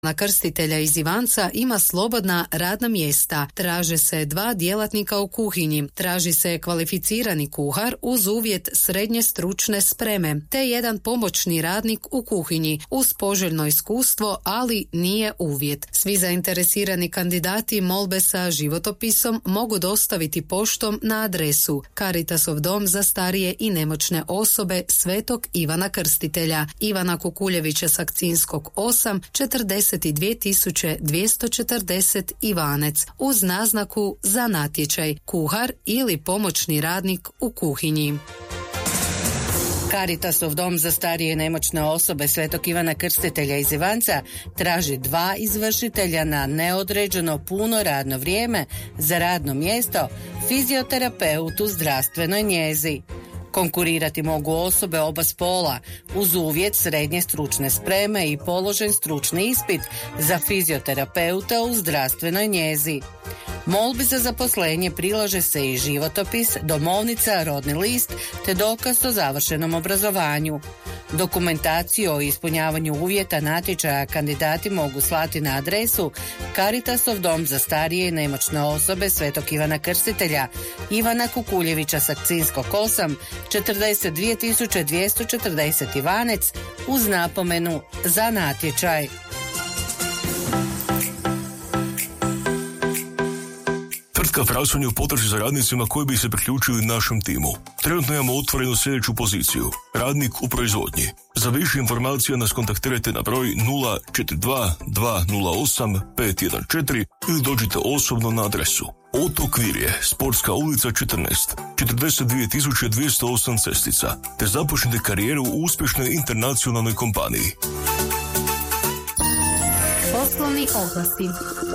Ivana Krstitelja iz Ivanca ima slobodna radna mjesta. Traže se 2 djelatnika u kuhinji. Traži se kvalificirani kuhar uz uvjet srednje stručne spreme, te 1 pomoćni radnik u kuhinji uz poželjno iskustvo, ali nije uvjet. Svi zainteresirani kandidati molbe sa životopisom mogu dostaviti poštom na adresu Caritasov dom za starije i nemoćne osobe Svetog Ivana Krstitelja, Ivana Kukuljevića Sakcinskog 8, 42.240 Ivanec, uz naznaku za natječaj kuhar ili pomoćni radnik u kuhinji. Caritasov dom za starije i nemoćne osobe Svetog Ivana Krstitelja iz Ivanca traži 2 izvršitelja na neodređeno puno radno vrijeme za radno mjesto fizioterapeut u zdravstvenoj njezi. Konkurirati mogu osobe oba spola uz uvjet srednje stručne spreme i položen stručni ispit za fizioterapeuta u zdravstvenoj njezi. Molbi za zaposlenje prilaže se i životopis, domovnica, rodni list te dokaz o završenom obrazovanju. Dokumentaciju o ispunjavanju uvjeta natječaja kandidati mogu slati na adresu Caritasov dom za starije i nemoćne osobe Svetog Ivana Krstitelja, Ivana Kukuljevića Sakcinskog 8, 42.240 Ivanec, uz napomenu za natječaj. Tvrtka Frasonjev potraži za radnicima koji bi se priključili našem timu. Trenutno imamo otvorenu sljedeću poziciju. Radnik u proizvodnji. Za više informacija nas kontaktirajte na broj 042 208 514 ili dođite osobno na adresu Otok Virje, Sportska ulica 14, 42.208 Cestica, te započnite karijeru u uspješnoj internacionalnoj kompaniji. Poslovni oglasi.